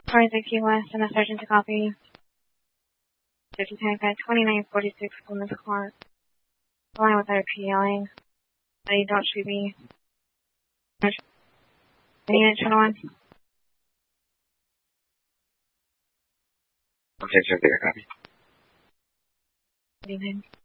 Forensic Key West and a sergeant to copy. 50 tank at 2946 Plymouth Court. Line with IP yelling. Buddy, don't shoot me. Unit channel 1. Okay, check there, copy. Good evening.